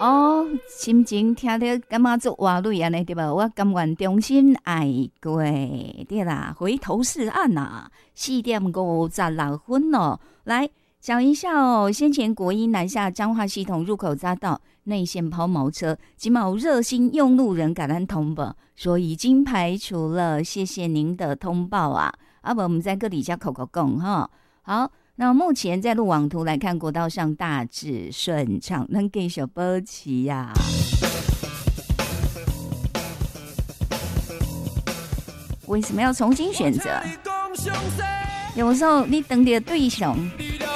哦，心情听得感觉足活累安尼对吧？我甘愿重新爱过，对啦，回头是岸啊，4:56哦。来讲一下哦，先前国一南下彰化系统入口匝道内线抛锚车，今某热心用路人感恩通报，说已经排除了，谢谢您的通报啊。啊不，我们在这里加口讲哈。好。那目前在路网图来看，国道上大致顺畅，能给小波奇呀。为什么要重新选择？有时候你等的对象